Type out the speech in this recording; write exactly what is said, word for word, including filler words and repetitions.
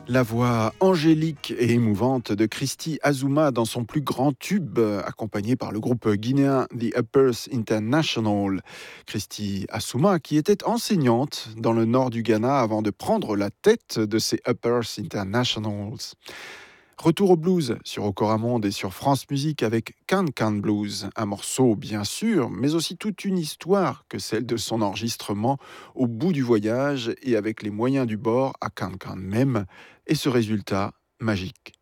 La voix angélique et émouvante de Christy Azuma dans son plus grand tube, accompagnée par le groupe guinéen The Uppers International. Christy Azuma, qui était enseignante dans le nord du Ghana avant de prendre la tête de ces Uppers Internationals. Retour au blues sur Ocoramonde et sur France Musique avec Can Can Blues, un morceau bien sûr, mais aussi toute une histoire que celle de son enregistrement au bout du voyage et avec les moyens du bord à Can Can même, et ce résultat magique.